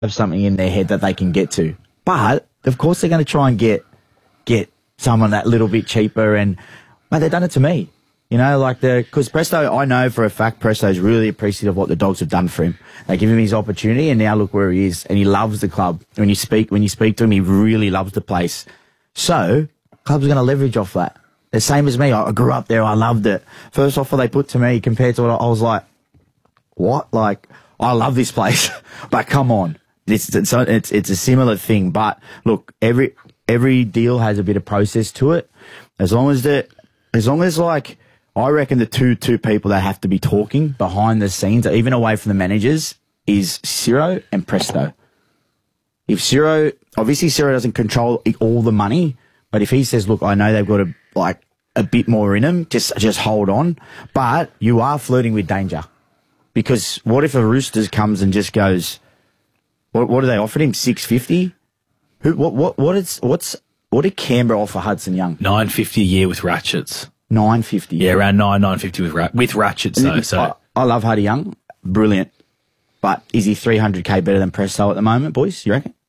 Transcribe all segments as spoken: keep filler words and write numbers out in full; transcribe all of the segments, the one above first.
have something in their head that they can get to. But, of course, they're going to try and get get someone that little bit cheaper. And, mate, they've done it to me. You know, like the, because Presto, I know for a fact Presto's really appreciative of what the Dogs have done for him. They give him his opportunity, and now look where he is, and he loves the club. When you speak, when you speak to him, he really loves the place. So, clubs are going to leverage off that. The same as me. I grew up there. I loved it. First offer they put to me compared to what I, I was like, what? Like, I love this place, but come on. It's, it's, it's, it's a similar thing. But look, every, every deal has a bit of process to it. As long as the, as long as like, I reckon the two two people that have to be talking behind the scenes, even away from the managers, is Ciro and Presto. If Ciro, obviously Ciro doesn't control all the money, but if he says, look, I know they've got a, like a bit more in them, just just hold on. But you are flirting with danger. Because what if a Roosters comes and just goes, what what do they offer him? six fifty? Who what what what is what's what did Canberra offer Hudson Young? nine fifty a year with ratchets. Nine fifty. Yeah, around nine nine fifty with ra- with ratchets though. So I, I love Huddy Young, brilliant. But is he three hundred k better than Presto at the moment, boys? You reckon?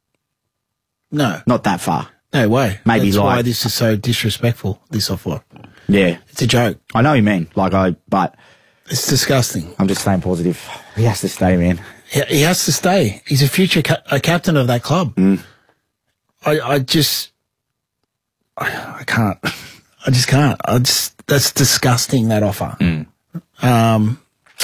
No, not that far. No way. Maybe That's like why this is so disrespectful. This offer. Yeah, it's a joke. I know you mean. Like I, but it's disgusting. I'm just staying positive. He has to stay, man. He, he has to stay. He's a future ca- a captain of that club. Mm. I I just I, I can't. I just can't. I just, that's disgusting, that offer. Mm. Um,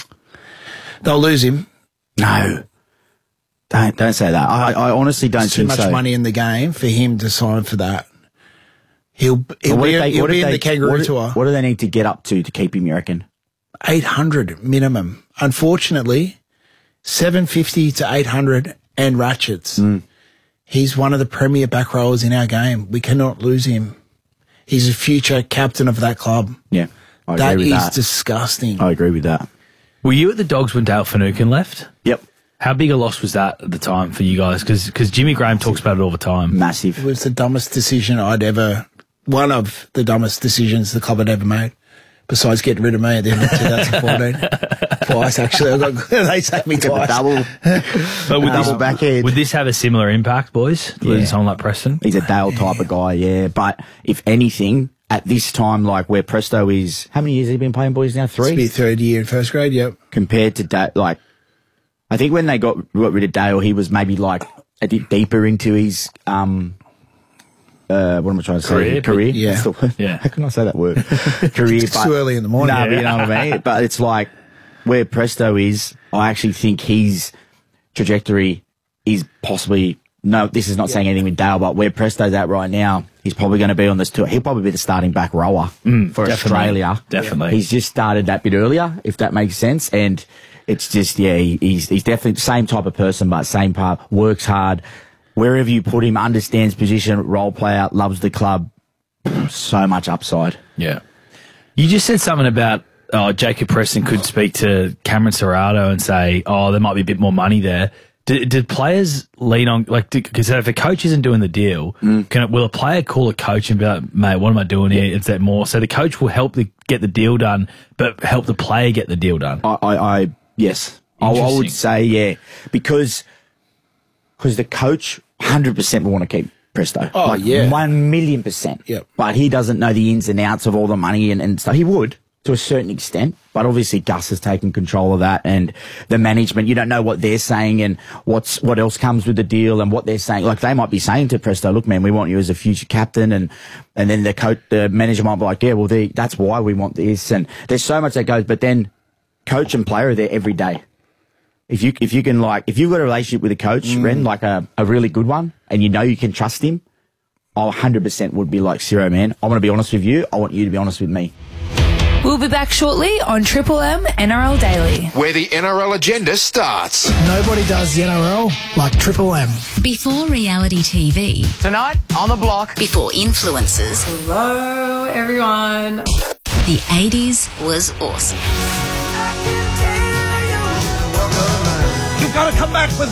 they'll lose him. No. Don't don't say that. I, I honestly don't There's think too much so. money in the game for him to sign for that. He'll, he'll be, they, he'll be in they, the Kangaroo what Tour. What do they need to get up to to keep him, you reckon? eight hundred minimum. Unfortunately, seven fifty to eight hundred and ratchets. Mm. He's one of the premier back rowers in our game. We cannot lose him. He's a future captain of that club. Yeah, I agree that with is that. disgusting. I agree with that. Were you at the Dogs when Dale Finucane left? Yep. How big a loss was that at the time for you guys? Because Jimmy Graham talks about it all the time. Massive. It was the dumbest decision I'd ever, one of the dumbest decisions the club had ever made, besides getting rid of me at the end of twenty fourteen. Twice, actually. I got, they sacked me twice. Double, but would, double this, backhand. Would this have a similar impact, boys? Yeah. Losing someone like Preston? He's a Dale type of guy, yeah. But if anything, at this time, like where Presto is, how many years has he been playing, boys now? Three? It's be third year in first grade, yep. Compared to Dale, like, I think when they got, got rid of Dale, he was maybe like a bit deeper into his, um, uh, what am I trying to Career, say? Career? yeah. That's the word. Yeah. How can I say that word? Career. It's but, too early in the morning. No, Yeah. but you know what I mean? But it's like, where Presto is, I actually think his trajectory is possibly, no, this is not yeah. saying anything with Dale, but where Presto's at right now, he's probably going to be on this tour. He'll probably be the starting back rower mm, for definitely, Australia. Definitely. He's just started that bit earlier, if that makes sense. And it's just, yeah, he, he's, he's definitely the same type of person, but same part, works hard. Wherever you put him, understands position, role player, loves the club. So much upside. Yeah. You just said something about, oh, Jacob Preston could speak to Cameron Serrato and say, oh, there might be a bit more money there. Did, did players lean on, like, because if a coach isn't doing the deal, mm. can it, will a player call a coach and be like, mate, what am I doing here? Is that more? So the coach will help the, get the deal done, but help the player get the deal done. I, I, I yes. I, I would say, yeah, because, because the coach one hundred percent will want to keep Presto. Oh, like yeah. One million percent. Yep. But he doesn't know the ins and outs of all the money and, and stuff. He would, to a certain extent, but obviously Gus has taken control of that, and the management, you don't know what they're saying and what's what else comes with the deal and what they're saying. Like, they might be saying to Presto, look, man, we want you as a future captain, and and then the coach, the manager might be like, yeah, well, they, that's why we want this, and there's so much that goes, but then coach and player are there every day. If you if you can, like, if you've got a relationship with a coach, mm. Ren, like a, a really good one, and you know you can trust him, I one hundred percent would be like, Ciro, man, I want to be honest with you, I want you to be honest with me. We'll be back shortly on Triple M N R L Daily, where the N R L agenda starts. Nobody does the N R L like Triple M. Before reality T V. Tonight on the block. Before influencers. Hello, everyone. The eighties was awesome. You've got to come back with